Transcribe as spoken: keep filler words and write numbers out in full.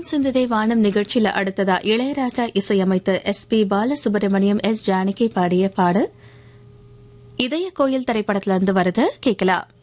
தேன் சிந்துதே வானம் நிகழ்ச்சியில அடுத்ததா இளையராஜா இசையமைத்த S B Balasubramaniam S Janaki பாடிய பாடல் இதய கோயில் திரைப்படத்திலிருந்து வருது கேட்கலாம்.